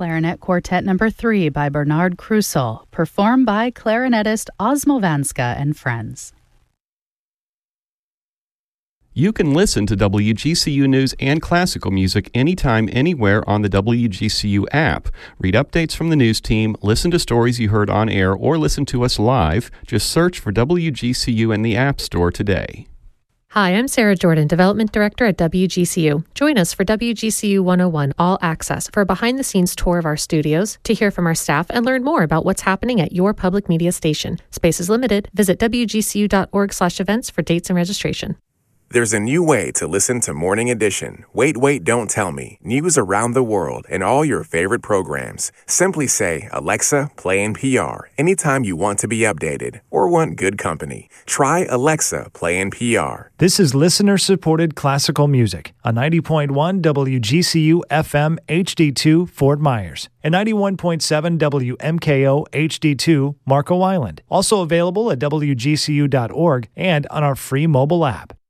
Clarinet Quartet No. 3 by Bernard Krusel, performed by clarinetist Osmo Vanska and friends. You can listen to WGCU News and classical music anytime, anywhere on the WGCU app. Read updates from the news team, listen to stories you heard on air, or listen to us live. Just search for WGCU in the App Store today. Hi, I'm Sarah Jordan, Development Director at WGCU. Join us for WGCU 101 All Access for a behind-the-scenes tour of our studios, to hear from our staff and learn more about what's happening at your public media station. Space is limited. Visit WGCU.org/events for dates and registration. There's a new way to listen to Morning Edition. Wait, Don't Tell Me. News around the world and all your favorite programs. Simply say, Alexa, play NPR anytime you want to be updated or want good company. Try Alexa, play NPR. This is listener-supported classical music on 90.1 WGCU FM HD2 Fort Myers and 91.7 WMKO HD2 Marco Island. Also available at WGCU.org and on our free mobile app.